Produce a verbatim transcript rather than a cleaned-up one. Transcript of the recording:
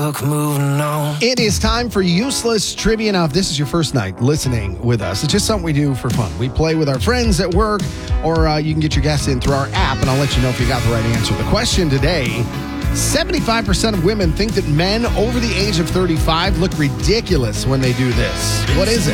luck moving on. It is time for Useless Trivia. Now, if this is your first night listening with us, it's just something we do for fun. We play with our friends at work, or uh, you can get your guests in through our app, and I'll let you know if you got the right answer. The question today, seventy-five percent of women think that men over the age of thirty-five look ridiculous when they do this. What is it?